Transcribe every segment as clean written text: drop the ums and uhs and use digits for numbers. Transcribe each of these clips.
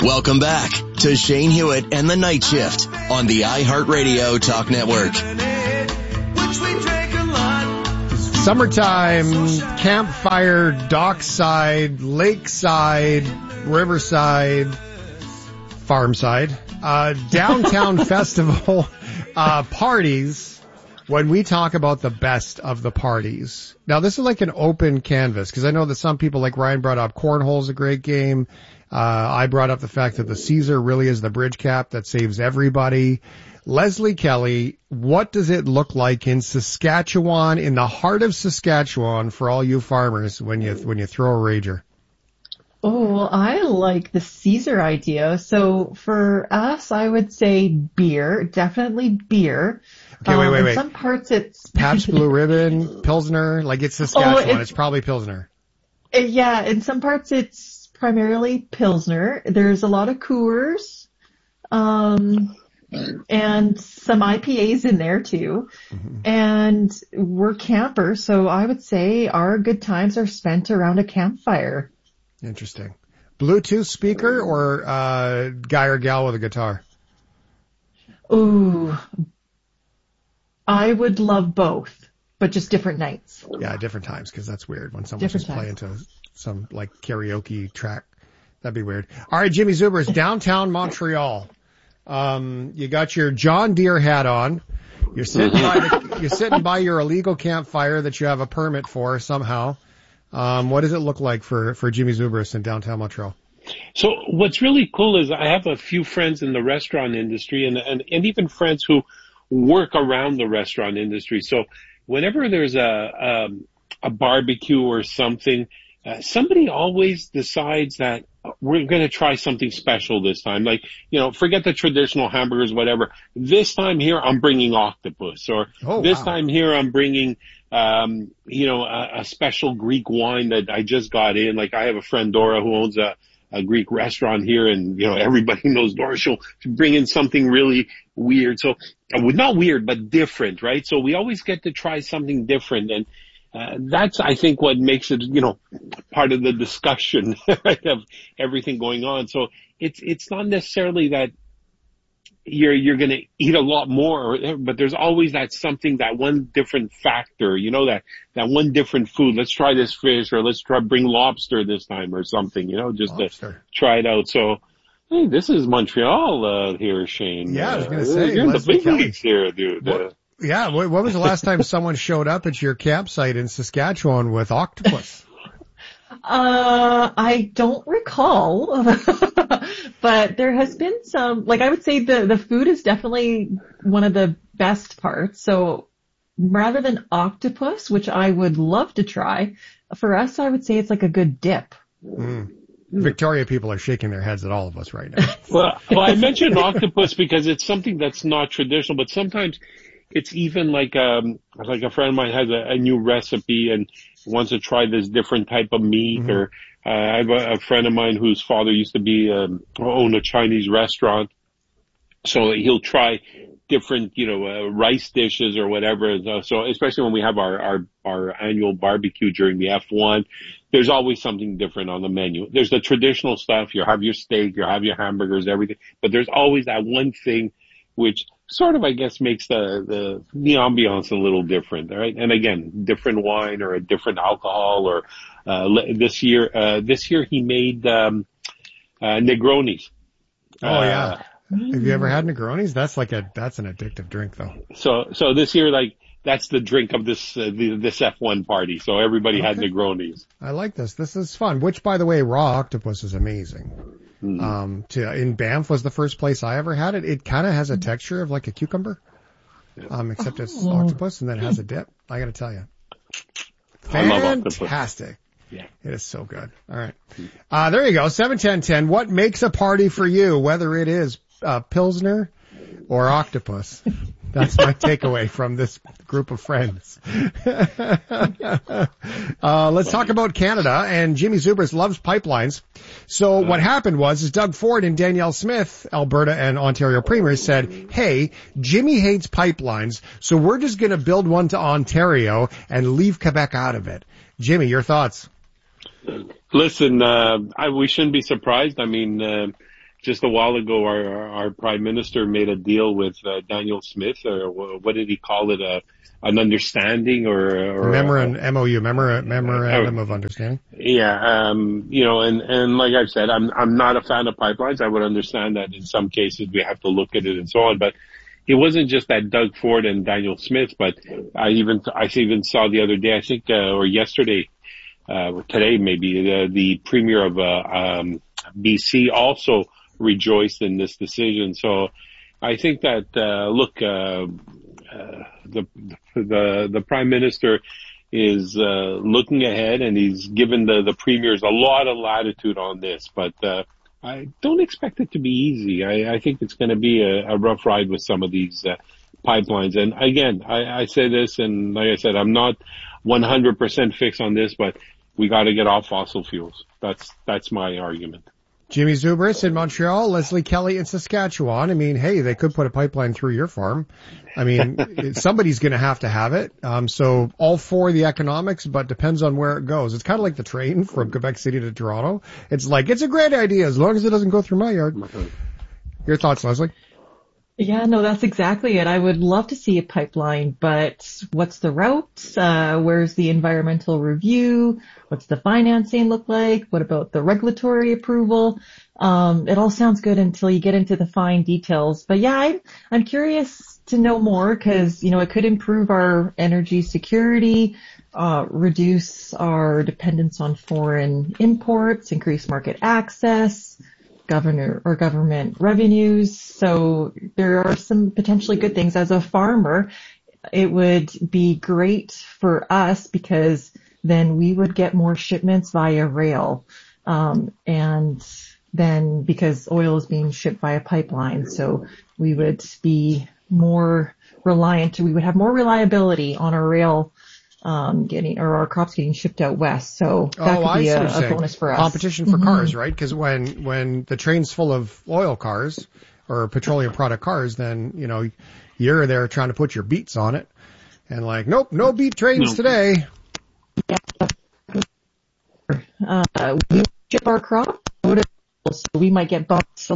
Welcome back to Shane Hewitt and the Night Shift on the iHeartRadio Talk Network. Summertime, campfire, dockside, lakeside, riverside, farmside, downtown festival, parties. When we talk about the best of the parties. Now, this is like an open canvas, because I know that some people, like Ryan brought up, cornhole's a great game. I brought up the fact that the Caesar really is the bridge cap that saves everybody. Leslie Kelly, what does it look like in Saskatchewan, in the heart of Saskatchewan, for all you farmers when you throw a rager? Oh, I like the Caesar idea. So for us, I would say beer, definitely beer. Okay, wait. In some parts it's Pabst Blue Ribbon, Pilsner, like it's Saskatchewan. It's probably Pilsner. Yeah, in some parts it's primarily Pilsner. There's a lot of Coors, and some IPAs in there too. Mm-hmm. And we're campers, so I would say our good times are spent around a campfire. Interesting. Bluetooth speaker or guy or gal with a guitar? Ooh, I would love both, but just different nights. Yeah, different times, because that's weird when someone's just playing to some like karaoke track. That'd be weird. All right, Jimmy Zubers, downtown Montreal. You got your John Deere hat on. You're sitting by your illegal campfire that you have a permit for somehow. What does it look like for Jimmy Zubers in downtown Montreal? So what's really cool is I have a few friends in the restaurant industry and even friends who work around the restaurant industry. So whenever there's a barbecue or something, somebody always decides that we're going to try something special this time. Like, forget the traditional hamburgers, whatever. This time here, I'm bringing octopus, or time here, I'm bringing, a special Greek wine that I just got in. Like, I have a friend, Dora, who owns a Greek restaurant here, and, everybody knows Dora. She'll bring in something really weird. So, not weird, but different, right? So we always get to try something different. And, that's, I think, what makes it, part of the discussion of everything going on. So it's not necessarily that you're going to eat a lot more, but there's always that something, that one different factor, that one different food. Let's try this fish, or let's bring lobster this time or something, just to try it out. So, hey, this is Montreal, here, Shane. Yeah, I was going to say. You're in the big leagues here, dude. Yeah, when was the last time someone showed up at your campsite in Saskatchewan with octopus? I don't recall, but there has been some, I would say the food is definitely one of the best parts. So rather than octopus, which I would love to try, for us, I would say it's like a good dip. Victoria people are shaking their heads at all of us right now. Well, I mentioned octopus because it's something that's not traditional, but sometimes it's even like a friend of mine has a new recipe and wants to try this different type of meat. Mm-hmm. Or I have a friend of mine whose father used to own a Chinese restaurant, so he'll try different rice dishes or whatever. So especially when we have our annual barbecue during the F1, there's always something different on the menu. There's the traditional stuff. You have your steak, you have your hamburgers, everything, but there's always that one thing which sort of, I guess, makes the ambiance a little different, right? And again, different wine or a different alcohol, or this year he made Negronis. Oh yeah. Have you ever had Negronis? That's an addictive drink, though. So this year, that's the drink of this F1 party. So everybody had Negronis. I like this. This is fun. Which, by the way, raw octopus is amazing. Mm-hmm. In Banff was the first place I ever had it. It kind of has a texture of like a cucumber, except it's octopus, and then it has a dip. I got to tell you, fantastic. Yeah, it is so good. All right, there you go. 7-10-10. What makes a party for you? Whether it is Pilsner or octopus. That's my takeaway from this group of friends. Let's talk about Canada, and Jimmy Zubers loves pipelines. So what happened was Doug Ford and Danielle Smith, Alberta and Ontario premiers, said, hey, Jimmy hates pipelines, so we're just going to build one to Ontario and leave Quebec out of it. Jimmy, your thoughts? Listen, we shouldn't be surprised. I mean, just a while ago, our Prime Minister made a deal with Daniel Smith, or what did he call it? An understanding or memorandum of understanding. Yeah, and like I've said, I'm not a fan of pipelines. I would understand that in some cases we have to look at it and so on, but it wasn't just that Doug Ford and Daniel Smith, but I even saw the other day, I think, or yesterday, today maybe, the Premier of BC also rejoiced in this decision. So I think that the Prime Minister is looking ahead, and he's given the premiers a lot of latitude on this, but I don't expect it to be easy. I think it's going to be a rough ride with some of these pipelines. And again, I say this, and like I said, I'm not 100% fixed on this, but we got to get off fossil fuels. That's my argument. Jimmy Zubris in Montreal, Leslie Kelly in Saskatchewan. I mean, hey, they could put a pipeline through your farm. I mean, somebody's going to have it. So all for the economics, but depends on where it goes. It's kind of like the train from Quebec City to Toronto. It's like, it's a great idea as long as it doesn't go through my yard. Your thoughts, Leslie? Yeah, no, that's exactly it. I would love to see a pipeline, but what's the route? Where's the environmental review? What's the financing look like? What about the regulatory approval? It all sounds good until you get into the fine details. But yeah, I'm curious to know more because, it could improve our energy security, reduce our dependence on foreign imports, increase market access, government revenues. So there are some potentially good things. As a farmer, it would be great for us because then we would get more shipments via rail. And then because oil is being shipped via pipeline, so we would be more reliant, we would have more reliability on our rail our crops getting shipped out west. So that could be a bonus for us. Competition for cars, right? Because when the train's full of oil cars or petroleum product cars, then, you're there trying to put your beets on it. And like, nope, no beet trains today. We ship our crop, so we might get bumped.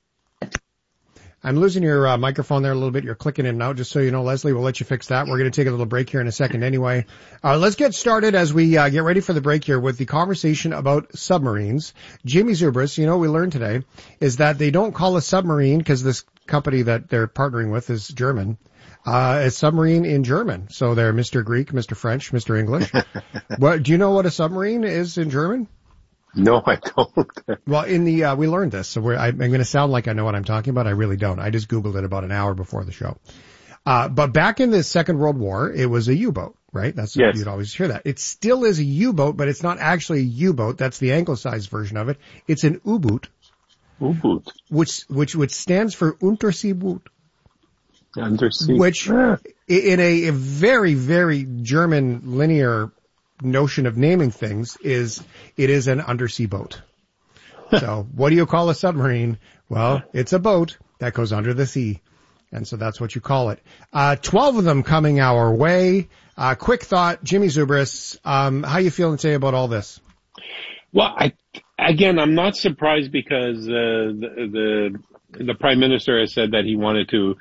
I'm losing your microphone there a little bit. You're clicking in and out, just so you know, Leslie. We'll let you fix that. We're going to take a little break here in a second anyway. Let's get started as we get ready for the break here with the conversation about submarines. Jimmy Zubris, we learned today, is that they don't call a submarine, because this company that they're partnering with is German, a submarine in German. So they're Mr. Greek, Mr. French, Mr. English. Do you know what a submarine is in German? No, I don't. Well, we learned this, so I'm going to sound like I know what I'm talking about. I really don't. I just Googled it about an hour before the show. But back in the Second World War, it was a U-boat, right? Yes. You'd always hear that. It still is a U-boat, but it's not actually a U-boat. That's the anglicized version of it. It's an U-boot. U-boot. Which stands for Unterseeboot. Undersea. Which, in a very, very German linear notion of naming things, it is an undersea boat. So what do you call a submarine? Well, it's a boat that goes under the sea. And so that's what you call it. 12 of them coming our way. Quick thought, Jimmy Zubris, how you feeling today about all this? Well, I'm not surprised because the Prime Minister has said that he wanted to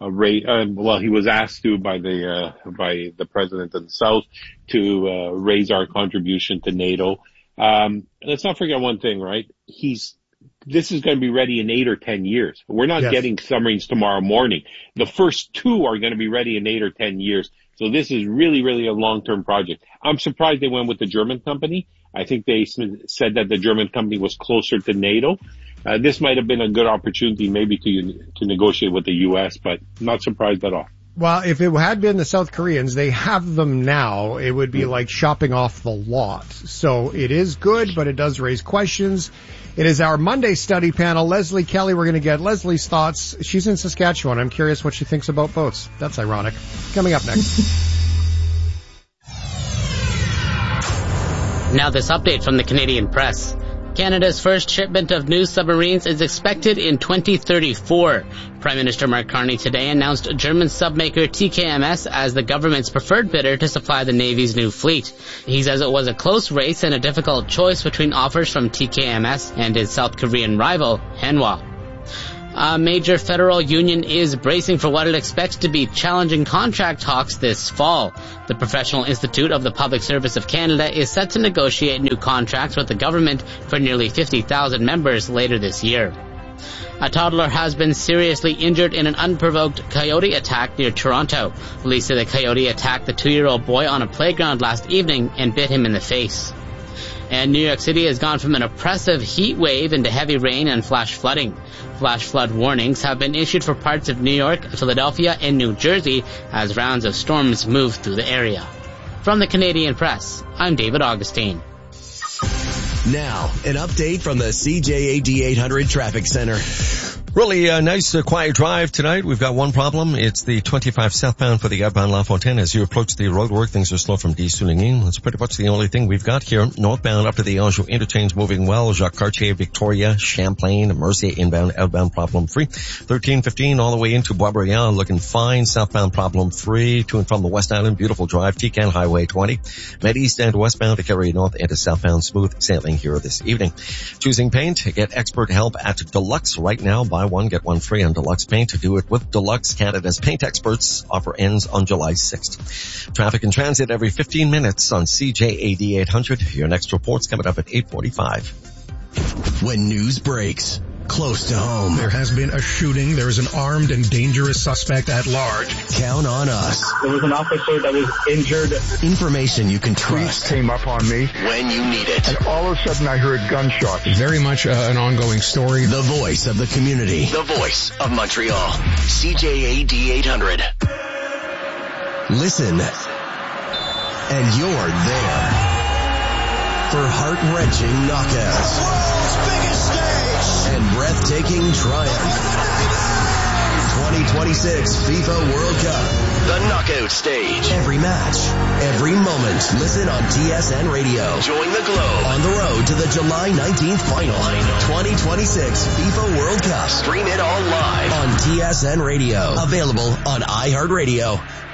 he was asked to by the President of the South to raise our contribution to NATO. Let's not forget one thing, right? This is going to be ready in 8 or 10 years. We're not getting submarines tomorrow morning. The first 2 are going to be ready in 8 or 10 years. So this is really, really a long-term project. I'm surprised they went with the German company. I think they said that the German company was closer to NATO. This might have been a good opportunity maybe to negotiate with the U.S., but not surprised at all. Well, if it had been the South Koreans, they have them now. It would be like shopping off the lot. So it is good, but it does raise questions. It is our Monday study panel. Leslie Kelly, we're going to get Leslie's thoughts. She's in Saskatchewan. I'm curious what she thinks about boats. That's ironic. Coming up next. Now this update from the Canadian Press. Canada's first shipment of new submarines is expected in 2034. Prime Minister Mark Carney today announced German submaker TKMS as the government's preferred bidder to supply the Navy's new fleet. He says it was a close race and a difficult choice between offers from TKMS and his South Korean rival, Hanwha. A major federal union is bracing for what it expects to be challenging contract talks this fall. The Professional Institute of the Public Service of Canada is set to negotiate new contracts with the government for nearly 50,000 members later this year. A toddler has been seriously injured in an unprovoked coyote attack near Toronto. Police say the coyote attacked the 2-year-old boy on a playground last evening and bit him in the face. And New York City has gone from an oppressive heat wave into heavy rain and flash flooding. Flash flood warnings have been issued for parts of New York, Philadelphia, and New Jersey as rounds of storms move through the area. From the Canadian Press, I'm David Augustine. Now, an update from the CJAD 800 Traffic Center. Really nice, quiet drive tonight. We've got one problem. It's the 25 southbound for the outbound La Fontaine. As you approach the roadwork, things are slow from D. Soulingin. That's pretty much the only thing we've got here. Northbound up to the Anjou interchange moving well. Jacques Cartier, Victoria, Champlain, Mercier inbound, outbound problem free. 1315 all the way into Boisbriand looking fine. Southbound problem free. To and from the West Island, beautiful drive. Tican Highway 20. Med East and westbound to carry north into southbound smooth sailing here this evening. Choosing paint, get expert help at Deluxe right now. Buy one, get one free on Deluxe Paint. To do it with Deluxe, Canada's paint experts. Offer ends on July 6th. Traffic and transit every 15 minutes on CJAD 800. Your next report's coming up at 8:45. When news breaks close to home, there has been a shooting. There is an armed and dangerous suspect at large. Count on us. There was an officer that was injured. Information you can trust. Police came up on me when you need it. And all of a sudden I heard gunshots. Very much an ongoing story. The voice of the community. The voice of Montreal. CJAD 800. Listen. And you're there. For heart-wrenching knockouts. World's biggest stage. And breathtaking triumph. 2026 FIFA World Cup. The knockout stage. Every match. Every moment. Listen on TSN Radio. Join the globe on the road to the July 19th final. 2026 FIFA World Cup. Stream it all live on TSN Radio. Available on iHeartRadio.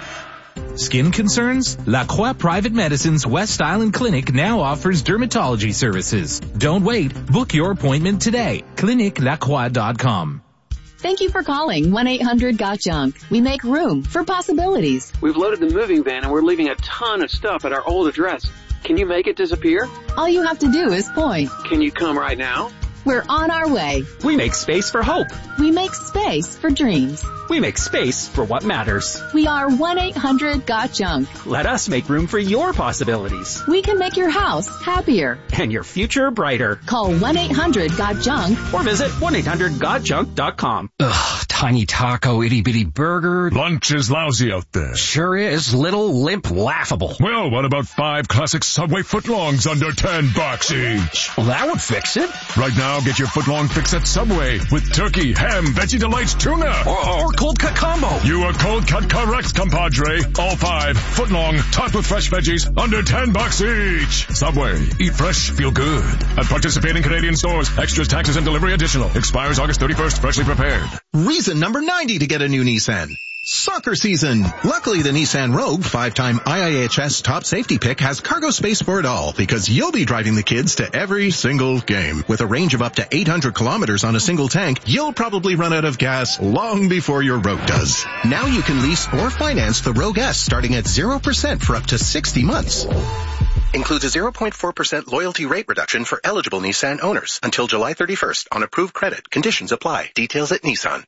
Skin concerns? La Croix Private Medicine's West Island Clinic now offers dermatology services. Don't wait. Book your appointment today. ClinicLaCroix.com. Thank you for calling 1-800-GOT-JUNK. We make room for possibilities. We've loaded the moving van and we're leaving a ton of stuff at our old address. Can you make it disappear? All you have to do is point. Can you come right now? We're on our way. We make space for hope. We make space for dreams. We make space for what matters. We are 1-800-GOT-JUNK. Let us make room for your possibilities. We can make your house happier. And your future brighter. Call 1-800-GOT-JUNK. Or visit 1-800-GOT-JUNK.com. Ugh, tiny taco, itty-bitty burger. Lunch is lousy out there. Sure is. Little, limp, laughable. Well, what about 5 classic Subway footlongs under $10 each? Well, that would fix it. Right now, get your footlong fix at Subway with turkey, ham, Veggie Delights, tuna. Or cold cut combo. You are cold cut correct, compadre. All 5 footlong, topped with fresh veggies, under $10 each. Subway. Eat fresh, feel good. At participating Canadian stores. Extras, taxes, and delivery additional. Expires August 31st. Freshly prepared. Reason number 90 to get a new Nissan. Soccer season. Luckily, the Nissan Rogue, 5-time IIHS top safety pick, has cargo space for it all, because you'll be driving the kids to every single game. With a range of up to 800 kilometers on a single tank, you'll probably run out of gas long before your Rogue does. Now you can lease or finance the Rogue S starting at 0% for up to 60 months. Includes a 0.4% loyalty rate reduction for eligible Nissan owners until July 31st on approved credit. Conditions apply. Details at Nissan.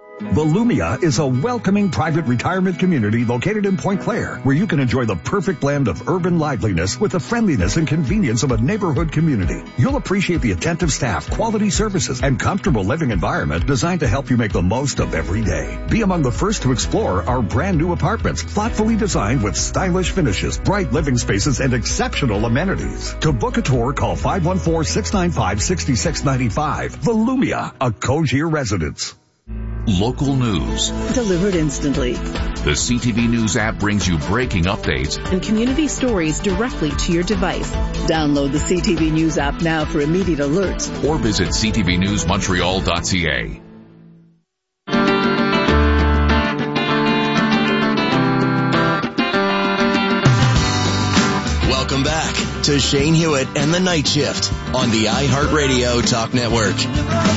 Volumia is a welcoming private retirement community located in Point Claire, where you can enjoy the perfect blend of urban liveliness with the friendliness and convenience of a neighborhood community. You'll appreciate the attentive staff, quality services, and comfortable living environment designed to help you make the most of every day. Be among the first to explore our brand new apartments, thoughtfully designed with stylish finishes, bright living spaces, and exceptional amenities. To book a tour, call 514-695-6695. Volumia, a Cogier residence. Local news. Delivered instantly. The CTV News app brings you breaking updates and community stories directly to your device. Download the CTV News app now for immediate alerts. Or visit ctvnewsmontreal.ca. Welcome back to Shane Hewitt and the Night Shift on the iHeartRadio Talk Network.